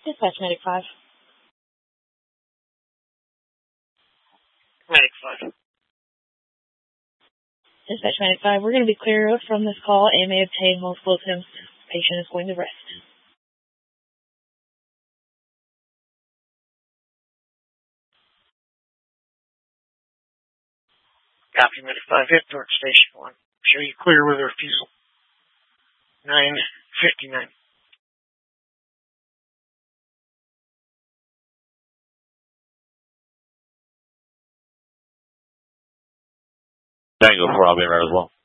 Dispatch Medic 5. Medic 5. Dispatch Medic 5, we're going to be clear from this call and may obtain multiple attempts. Patient is going to rest. Copy, Medic 5, hit Torch Station 1. Show you clear with a refusal. 9:59. Tango 4, I'll be right as well.